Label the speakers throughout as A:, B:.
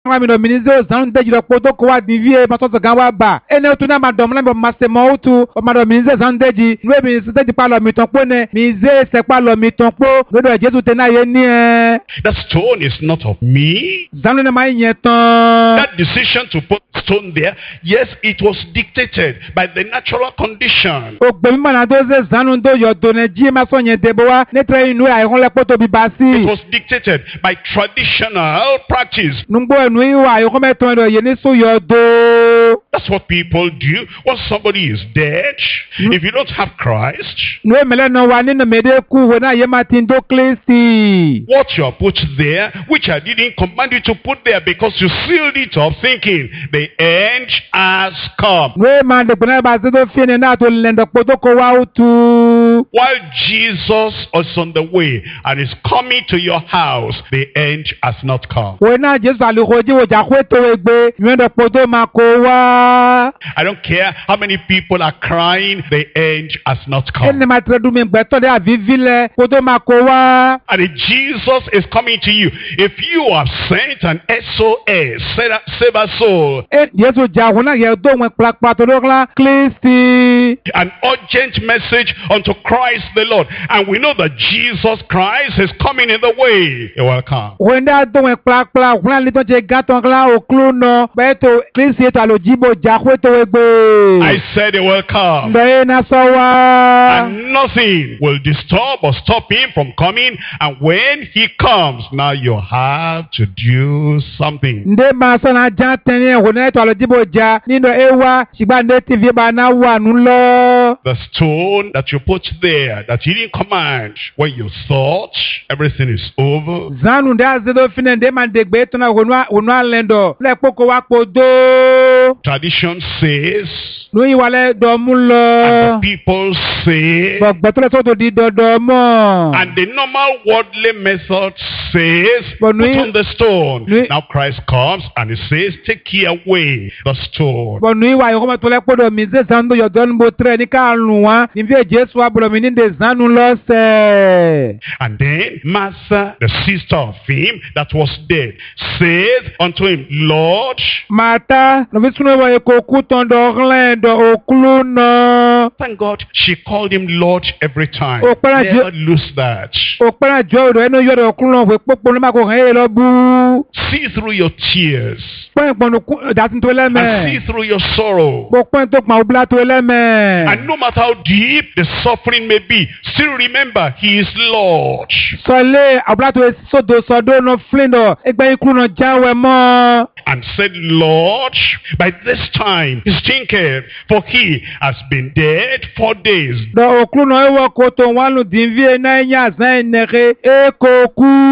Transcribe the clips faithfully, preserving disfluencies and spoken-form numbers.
A: Mami no minizo zanu deji lo poto ko wa divie masoso gan wa ba. Ene otu na madam na ma se mo otu o ma do minizo zanu deji. Nwe mi se deji pa lo mi ton po ne. Mi ze se pa lo mi ton po. Godo Jesu te na ye ni e.
B: That stone is not of me.
A: Zanu na ma yen ton.
B: That decision to put stone there, yes, it was dictated by the natural condition.
A: O gbe mi ma na do ze zanu do yo do ne ji ma so yen de bo wa. Ne tre inu ai hon le poto bi ba si.
B: It was dictated by traditional practice.
A: Nungbo enu iwa ai ko meton do ye ni so yo do.
B: That's what people do when somebody is dead. Mm. If you don't have Christ,
A: Nwe mele no wa ni na mede ku we na ye ma tin do Kristi.
B: what you are put there, which I didn't command you to put there because you sealed it up thinking the end has come.
A: Nwe ma de kuna ba se do fie na to lendo poto ko wa utu.
B: While Jesus is on the way and is coming to your house, the end has not come.
A: We na Jesu ali ko ji wo ja ko to egbe, mi do poto ma ko wa.
B: I don't care how many people are crying, the end has not come.
A: Ene ma tre du mi gbe to de avivile, poto ma ko wa.
B: And if Jesus is coming to you, if you have sent an S O S, save save a soul,
A: E Jesu ja ko na ye do wen plakpa to do la Kristi.
B: an urgent message unto Christ the Lord, and we know that Jesus Christ is coming in the way, you will come.
A: We na do wen plakpa, kuna li to je gaton la o klu no, be to Kristi to lo jibo ja ko to egbe.
B: I said he will come.
A: Be na so wa.
B: And nothing will disturb or stop him from coming. And when he comes, now you have to do something.
A: Nde ma so na ja teni ho na to lo jibo ja ni no ewa sigba nde T V ba na wa nu lo.
B: The stone that you put there, that you didn't command, when you thought everything is over,
A: Zanu nde azedo fine nde ma de gbe to na ho nu ho nu alendo le poko wa podo.
B: tradition says,
A: Nu yi wale do mu
B: and
A: lo.
B: the people say,
A: Gbogbo to le so to di dodo mo.
B: and the normal worldly method says,
A: But
B: put
A: we-
B: on the stone.
A: we-
B: Now Christ comes and he says, take ye away the stone.
A: Bo nu yi wa yo ko to le podo mi ze zanu yo do nbo tre ni ka run wa. Ni vie Jesu abolo mi ni de zanu lo se.
B: And then Martha, the sister of him that was dead, said unto him, Lord,
A: Mata, no vi sunu wa ko ku ton do glendo o klu no.
B: thank God she called him Lord every time.
A: Oh, para
B: Never
A: Ju-
B: lose that.
A: O pera jo do eno yo do klu no we popo no ma ko he lo bu.
B: See through your tears
A: Pon pon no da tin to le
B: and see
A: me.
B: through your sorrow.
A: Bo pon to pa obla to le me.
B: And no matter how deep the suffering may be, still remember he is Lord.
A: So le obla to so do so do no flindo. Egbe ikru no jawe mo.
B: And said, Lord, by this time he's thinking, for he has been dead four days.
A: Do okru no e wo ko to wan lu din vie na nya zan nere e ko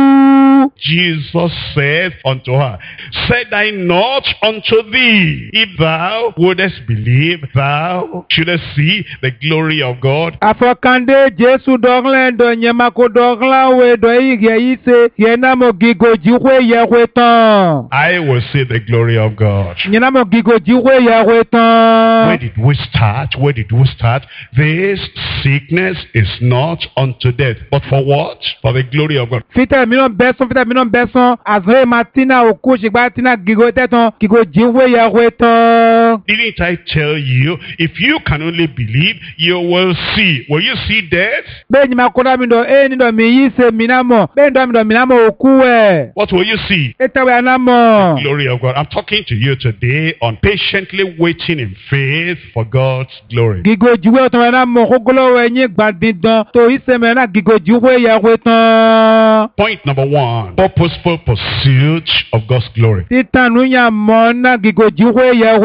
A: ku.
B: Jesus said unto her, said I not unto thee, if thou wouldest believe, thou shouldest see the glory of God.
A: Afokande Jesu do glendo nyema ko do gla we do yi ye yi se ye na mo gigo ji we ye we tan.
B: I will see the glory of God.
A: Nyina mo gigo ji we ye we
B: Where
A: tan.
B: did we start? Where did we start? This sickness is not unto death, but for what? For the glory of God.
A: Fita mi non beson, fita mi non beson, azre matina oku shigba tina gigo teton, gigo jiwe ya weton.
B: Didn't I tell you, if you can only believe, you will see. Will you see death?
A: Be nyima koda mi do, e ni do mi yise minamo, be ndo mi do minamo oku we.
B: What will you see?
A: Eta we anamo.
B: Glory of God. I'm talking to you today on patiently waiting in faith for God's glory.
A: Gigo jiwe oton we anamo, kogolo we nye gbadindon, to ise me na gigo jiwe ya weton.
B: Point number one, purposeful pursuit of God's glory.
A: Titan nunya mona gigo jiwe ya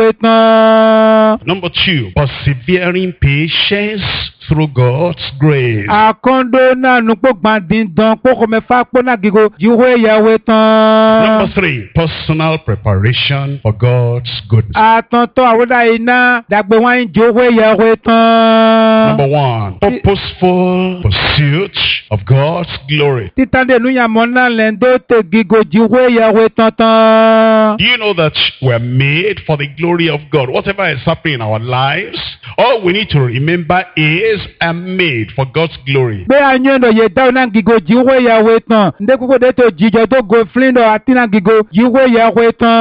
A: weton.
B: Number two, persevering patience through God's grace.
A: Akondo na nupo gbadindon, poko me fa po na gigo jiwe ya weton.
B: Number three, personal preparation for God's goodness.
A: Atonto awoda ina dagbe wan jowe ya wetan.
B: Number one, purposeful pursuit of God's glory.
A: Titande nuya mona lendo te gigo jiwe ya wetan tan.
B: Do you know that we're made for the glory of God? Whatever is happening in our lives, all we need to remember is I'm made for God's glory.
A: Be anyondo ye daw na gigo jiwe ya wetan. Nde kuko de to jijo to go flindo atina gigo jiwe ya wetan.